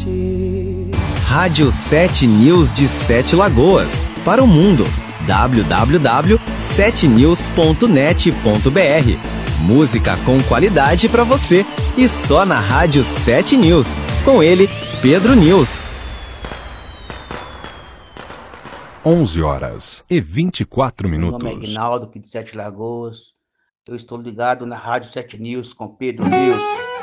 Rádio 7 News de Sete Lagoas, para o mundo. www.7news.net.br. Música com qualidade para você e só na Rádio 7 News. Com ele, Pedro News. 11h24. Meu nome é Aguinaldo, aqui de Sete Lagoas. Eu estou ligado na Rádio 7 News com Pedro News.